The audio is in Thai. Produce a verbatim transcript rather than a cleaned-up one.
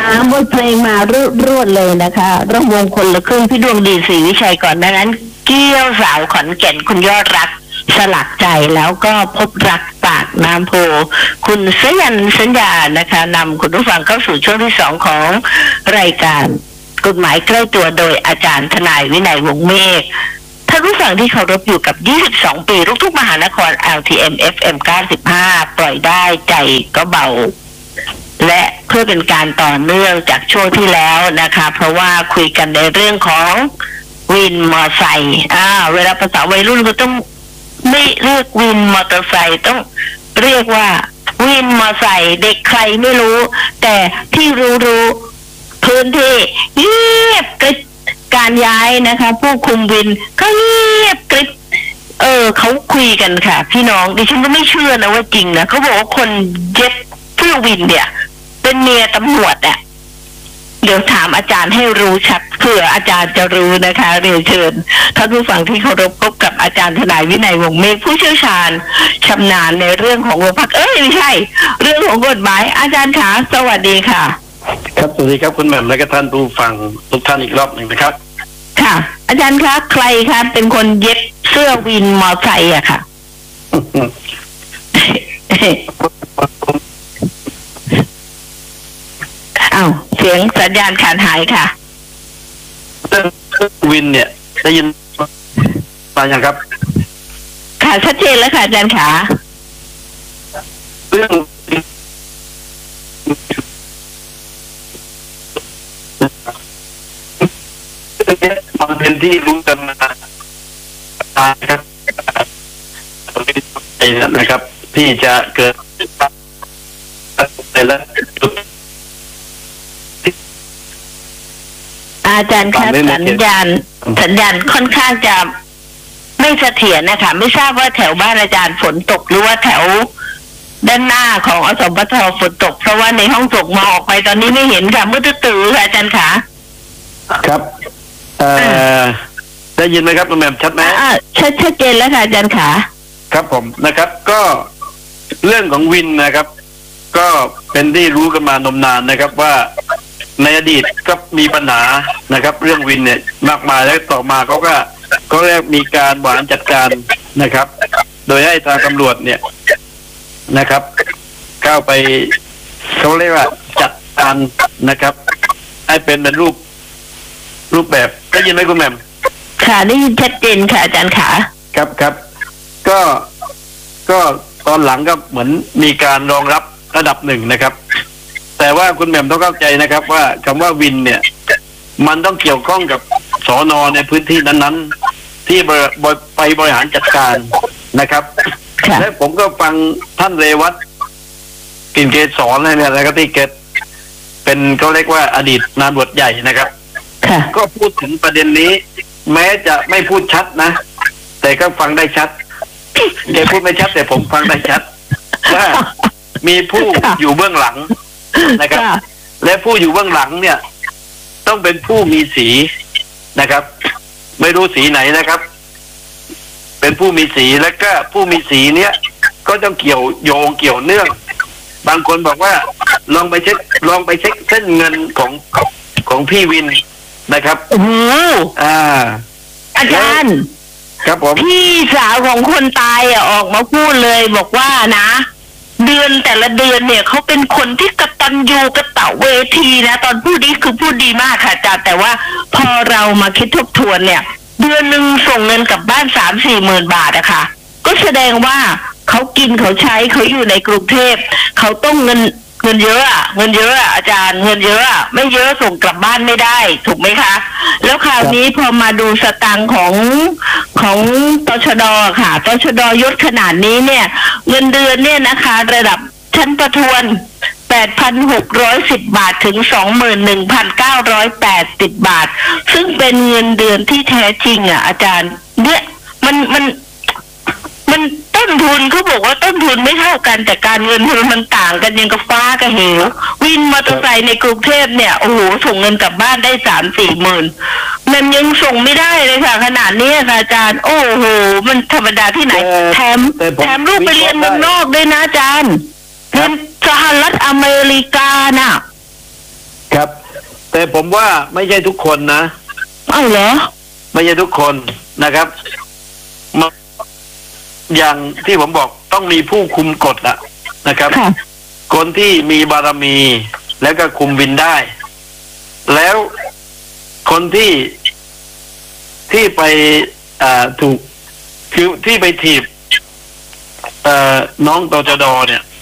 ามบทเพลงมารวดรวดเลยนะคะระวงคนละครึ่งพี่ดวงดีศรีวิชัยก่อนนั้นเกี้ยวสาวขอนแก่นคุณยอดรักสลักใจแล้วก็พบรักปากน้ำโพคุณสยันสัญญานะคะนำคุณผู้ฟังเข้าสู่ช่วงที่สองของรายการกฎหมายใกล้ตัวโดยอาจารย์ทนายวินัยวงศ์เมฆท่านผู้ฟังที่เคารพอยู่กับยี่สิบสองปีลูกทุ่งมหานคร แอล ที เอ็ม เอฟ เอ็ม เก้าสิบห้าปล่อยได้ใจก็เบาและเพื่อเป็นการต่อเนื่องจากช่วงที่แล้วนะคะเพราะว่าคุยกันในเรื่องของวินมอไซค์อ่าเวลาภาษาวัยรุ่นก็ต้องไม่เรียกวินมอเตอร์ไซค์ต้องเรียกว่าวินมอไซค์เด็กใครไม่รู้แต่ที่รู้รู้พื้นที่เงียบกริบการย้ายนะคะผู้คุมวินก็เงียบกริบเออเขาคุยกันค่ะพี่น้องดิฉันก็ไม่เชื่อนะว่าจริงนะเขาบอกว่าคนเย็บเพื่อวินเนี่ยเป็นเมียตำรวจอ่ะเดี๋ยวถามอาจารย์ให้รู้ชัดเผื่ออาจารย์จะรู้นะคะเรียนเชิญท่านผู้ฟังที่เคารพพบกับอาจารย์ทนายวินัยวงศ์เมฆผู้เชี่ยวชาญชำนาญในเรื่องของโรงพักเอ้ยไม่ใช่เรื่องของกฎหมายอาจารย์ขาสวัสดีค่ะครับสวัสดีครับคุณแหม่มและก็ท่านผู้ฟังทุกท่านอีกรอบหนึ่งนะครับค่ะอาจารย์คะใครคะเป็นคนเย็บเสื้อวินมอไซค์อะค่ะอ้าวเสียงสัญญาณขาดหายค่ะเรื่องวินเนี่ยได้ยินมาอย่างครับค่ะชัดเจนแล้วค่ะอาจารย์ขาเรื่องมันเป็นที่รู้กันมานะครับนะครับที่จะเกิดแต่ละจุดอาจารย์คะสัญญาณสัญญาณค่อนข้างจะไม่เสถียรนะคะไม่ทราบว่าแถวบ้านอาจารย์ฝนตกหรือว่าแถวด้านหน้าของอสมปทฝนตกเพราะว่าในห้องส่งมองออกไปตอนนี้ไม่เห็นค่ะมืดตื้อค่ะอาจารย์คะครับเอ่อได้ยินไหมครับคุณแหม่มชัดไหมอ่าชัดชัดเจนแล้วค่ะอาจารย์ขาครับผมนะครับก็เรื่องของวินนะครับก็เป็นที่รู้กันมานมนานนะครับว่าในอดีตก็มีปัญหานะครับเรื่องวินเนี่ยมากมายแล้วต่อมาเขาก็ก็เรียกมีการบริหารจัดการนะครับ โดยให้ทางตำรวจเนี่ยนะครับเข้าไปเขาเรียกว่าจัดการนะครับให้เป็นเป็นรูปรูปแบบได้ยินไหมคุณแหม่มค่ะได้ยินชัดเจนค่ะอาจารย์ขาครับครับก็ก็ตอนหลังก็เหมือนมีการรองรับระดับหนึ่งนะครับแต่ว่าคุณแหม่มต้องเข้าใจนะครับว่าคำว่าวินเนี่ยมันต้องเกี่ยวข้องกับสน.ในพื้นที่นั้นๆที่ไปบริหารจัดการนะครับและผมก็ฟังท่านเรวัตกลิ่นเกษรอะไรเนี่ยนะครับที่เกิดเป็นเขาเรียกว่าอดีตนายตำรวจใหญ่นะครับก็พูดถึงประเด็นนี้แม้จะไม่พูดชัดนะแต่ก็ฟังได้ชัดแกพูดไม่ชัดแต่ผมฟังได้ชัดว่ามีผู้อยู่เบื้องหลังนะครับและผู้อยู่เบื้องหลังเนี่ยต้องเป็นผู้มีสีนะครับไม่รู้สีไหนนะครับเป็นผู้มีสีแล้วก็ผู้มีสีเนี้ยก็ต้องเกี่ยวโยงเกี่ยวเนื่องบางคนบอกว่าลองไปเช็คลองไปเช็คเส้นเงินของของพี่วินนะครับโอ้โหอ่าอาจารย์ครับผมพี่สาวของคนตายอ่ะออกมาพูดเลยบอกว่านะเดือนแต่ละเดือนเนี่ยเขาเป็นคนที่กตัญญูกตเวทีนะตอนพูดนี้คือพูดดีมากค่ะอาจารย์แต่ว่าพอเรามาคิดทบทวนเนี่ยเดือนหนึ่งส่งเงินกลับบ้านสามสี่หมื่นบาทอะค่ะก็แสดงว่าเขากินเขาใช้เขาอยู่ในกรุงเทพเขาต้องเงินเงินเยอะอะเงินเยอะอะอาจารย์เงินเยอะอะไม่เยอะส่งกลับบ้านไม่ได้ถูกไหมคะแล้วคราวนี้พอมาดูสตังค์ของของตชด.ค่ะตชด.ยศขนาดนี้เนี่ยเงินเดือนเนี่ยนะคะระดับชั้นประทวน แปดพันหกร้อยสิบ บาทถึง สองหมื่นหนึ่งพันเก้าร้อยแปดสิบ บาทซึ่งเป็นเงินเดือนที่แท้จริงอ่ะอาจารย์เนี่ยมันมันมันต้นทุนเขาบอกว่าต้นทุนไม่เท่ากันแต่การเงินทุนมันต่างกันยังกับฟ้ากับเหววินมอเตอร์ไซค์ในกรุงเทพเนี่ยโอ้โหส่งเงินกลับบ้านได้สามสี่หมื่นมันยังส่งไม่ได้เลยค่ะขนาดนี้ค่ะอาจารย์โอ้โหมันธรรมดาที่ไหนแถมแถมลูกไปเรียนเมืองนอกด้วยนะอาจารย์เรียนสหรัฐอเมริกาน่ะครับ แต่ผมว่าไม่ใช่ทุกคนนะเอ้าเหรอไม่ใช่ทุกคนนะครับมาอย่างที่ผมบอกต้องมีผู้คุมกฎอะนะครับค่ะคนที่มีบารมีแล้วก็คุมวินได้ แล้วคนที่ที่ไปอ่าถูกคือที่ไปถีบเอ่อน้องตจดเนี่ย